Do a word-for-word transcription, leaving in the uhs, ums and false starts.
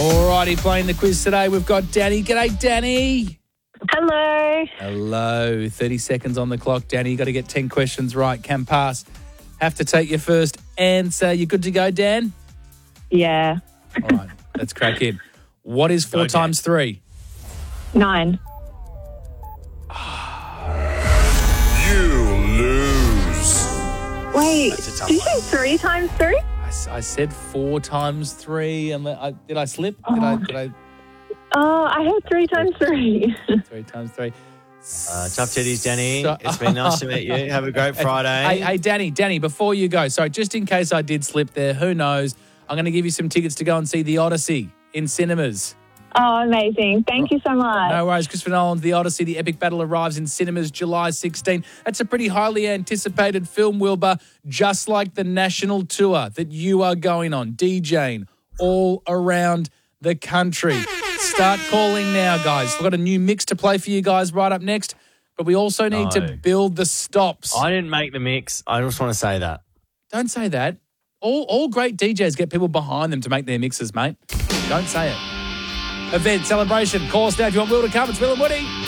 All righty, playing the quiz today, we've got Danny. G'day, Danny. Hello. Hello. thirty seconds on the clock, Danny. You got to get ten questions right. Can pass. Have to take your first answer. You good to go, Dan? Yeah. All right, let's crack in. What is four Go, Dan. times three? Nine. You lose. Wait, That's a tough did you one. say three times three? I, s- I said four times three. And I, did I slip? Did I? Did I? Oh, I heard three times three. Three times three. Uh, tough titties, Danny. So- It's been nice to meet you. Have a great Friday. Hey, hey, Danny, Danny, before you go, sorry, just in case I did slip there, who knows? I'm going to give you some tickets to go and see The Odyssey in cinemas. Oh, amazing. Thank you so much. No worries. Christopher Nolan's The Odyssey, the epic battle arrives in cinemas July sixteenth. That's a pretty highly anticipated film, Wilbur, just like the national tour that you are going on, DJing all around the country. Start calling now, guys. We've got a new mix to play for you guys right up next, but we also need No. to build the stops. I didn't make the mix. I just want to say that. Don't say that. All, all great D Js get people behind them to make their mixes, mate. Don't say it. Event, celebration, call us now if you want Will to come. It's Will and Woody.